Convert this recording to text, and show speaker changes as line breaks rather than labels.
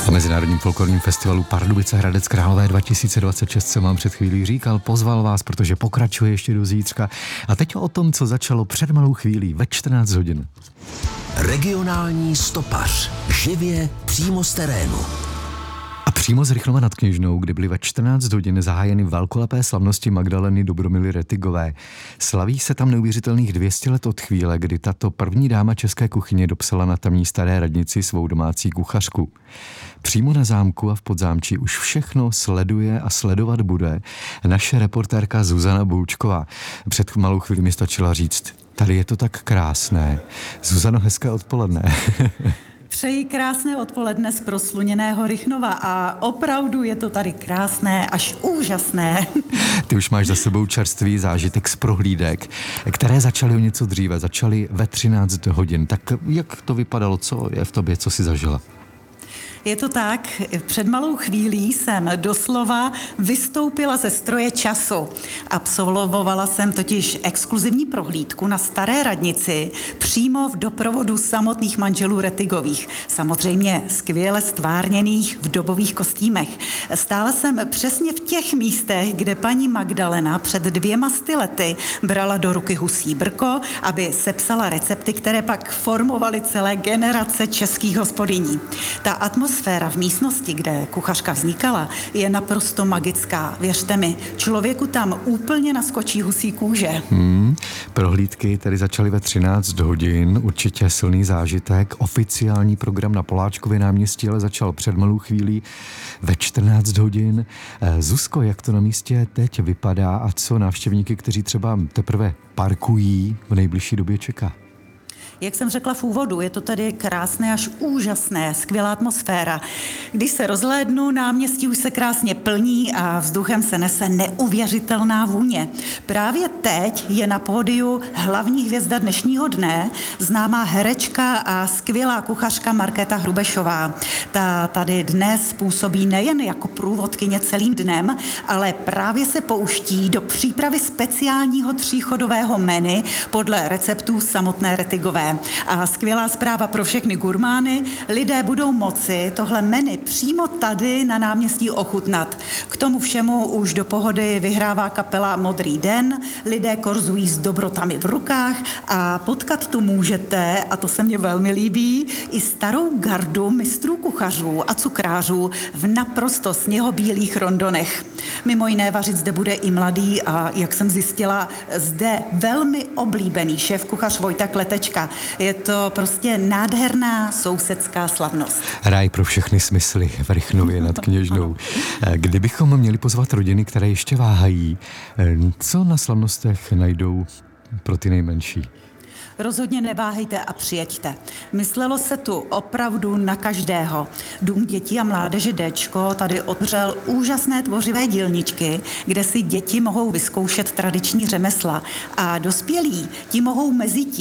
Na Mezinárodním folklorním festivalu Pardubice Hradec Králové 2026 jsem vám před chvílí říkal, pozval vás, protože pokračuje ještě do zítřka. A teď o tom, co začalo před malou chvílí ve 14 hodin.
Regionální stopař. Živě přímo z terénu.
A přímo z Rychnova nad Kněžnou, kdy byly ve 14 hodin zahájeny velkolepé slavnosti Magdaleny Dobromily Rettigové. Slaví se tam neuvěřitelných 200 let od chvíle, kdy tato první dáma české kuchyně dopsala na tamní staré radnici svou domácí kuchařku. Přímo na zámku a v podzámčí už všechno sleduje a sledovat bude naše reportérka Zuzana Boučková. Před malou chvíli mi stačila říct, tady je to tak krásné. Zuzano, hezké odpoledne.
Přeji krásné odpoledne z prosluněného Rychnova a opravdu je to tady krásné, až úžasné.
Ty už máš za sebou čerstvý zážitek z prohlídek, které začaly o něco dříve, začaly ve 13 hodin. Tak jak to vypadalo, co je v tobě, co jsi zažila?
Je to tak, před malou chvílí jsem doslova vystoupila ze stroje času. Absolvovala jsem totiž exkluzivní prohlídku na staré radnici přímo v doprovodu samotných manželů Rettigových. Samozřejmě skvěle stvárněných v dobových kostýmech. Stála jsem přesně v těch místech, kde paní Magdalena před 200 lety brala do ruky husí brko, aby sepsala recepty, které pak formovaly celé generace českých hospodyní. Ta atmosféra v místnosti, kde kuchařka vznikala, je naprosto magická. Věřte mi, člověku tam úplně naskočí husí kůže.
Prohlídky tedy začaly ve 13 hodin, určitě silný zážitek. Oficiální program na Poláčkově náměstí ale začal před malou chvílí ve 14 hodin. Zuzko, jak to na místě teď vypadá a co návštěvníky, kteří třeba teprve parkují, v nejbližší době čeká?
Jak jsem řekla v úvodu, je to tady krásné až úžasné, skvělá atmosféra. Když se rozhlédnu, náměstí už se krásně plní a vzduchem se nese neuvěřitelná vůně. Právě teď je na pódiu hlavní hvězda dnešního dne, známá herečka a skvělá kuchařka Markéta Hrubešová. Ta tady dnes působí nejen jako průvodkyně celým dnem, ale právě se pouští do přípravy speciálního tříchodového menu podle receptů samotné Rettigové. A skvělá zpráva pro všechny gurmány, lidé budou moci tohle menu přímo tady na náměstí ochutnat. K tomu všemu už do pohody vyhrává kapela Modrý den, lidé korzují s dobrotami v rukách a potkat tu můžete, a to se mně velmi líbí, i starou gardu mistrů kuchařů a cukrářů v naprosto sněhobílých rondonech. Mimo jiné vařit zde bude i mladý a, jak jsem zjistila, zde velmi oblíbený šéf kuchař Vojta Kletečka. Je to prostě nádherná sousedská slavnost.
Ráj pro všechny smysly v Rychnově nad Kněžnou. Kdybychom měli pozvat rodiny, které ještě váhají, co na slavnostech najdou pro ty nejmenší?
Rozhodně neváhejte a přijeďte. Myslelo se tu opravdu na každého. Dům dětí a mládeže Déčko tady otevřel úžasné tvořivé dílničky, kde si děti mohou vyzkoušet tradiční řemesla a dospělí ti mohou mezitím